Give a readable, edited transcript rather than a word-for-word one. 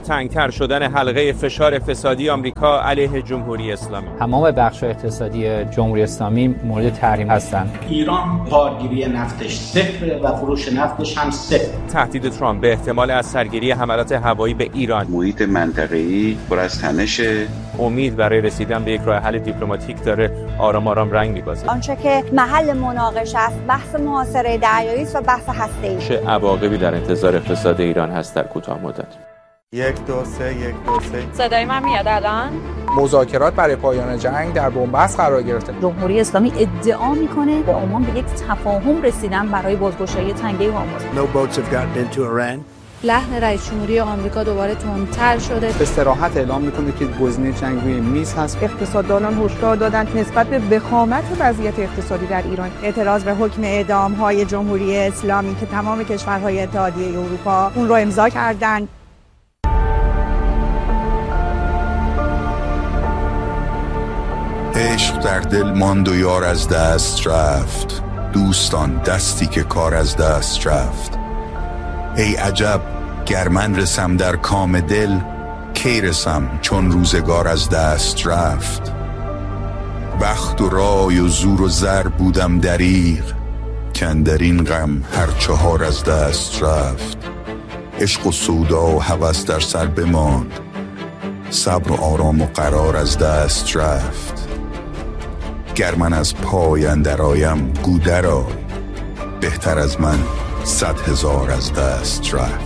تنگتر شدن حلقه فشار اقتصادی آمریکا علیه جمهوری اسلامی. تمام بخش‌های اقتصادی جمهوری اسلامی مورد تحریم هستند. ایران بارگیری نفتش صفر و فروش نفتش هم صفر. تهدید ترامپ به احتمال از سرگیری حملات هوایی به ایران. محیط منطقه‌ای پر از تنشه. امید برای رسیدن به یک راه حل دیپلماتیک داره آرام آرام رنگ می‌بازه. آنچه که محل مناقشه است بحث محاصره دریایی است و بحث هسته‌ای. چه عواقبی در انتظار اقتصاد ایران هست در کوتاه مدت؟ 1 2 3 1 2 3. صدای من میاد الان؟ مذاکرات برای پایان جنگ در بنبست قرار گرفته. جمهوری اسلامی ادعا میکنه با عمان به یک تفاهم رسیدن برای بازگشایی تنگه هرمز. No boats have gotten into Iran. لحن رئیس جمهوری آمریکا دوباره تندتر شده. به صراحت اعلام میکنه که گزینه جنگ روی میز هست. اقتصاددانان هشدار دادند نسبت به وخامت وضعیت اقتصادی در ایران اعتراض به حکم اعدام‌های جمهوری اسلامی که تمام کشورهای اتحادیه اروپا اون رو امضا کردند. عشق در دل ماند و یار از دست رفت، دوستان دستی که کار از دست رفت. ای عجب گر من رسم در کام دل، کی رسم چون روزگار از دست رفت. بخت و رای و زور و زر بودم دریغ، کاندر این غم هر چهار از دست رفت. عشق و سودا و هوس در سر بماند، صبر و آرام و قرار از دست رفت. گر من از پای اندر آیم گو درآی، بهتر از من 100,000 از دست رفت.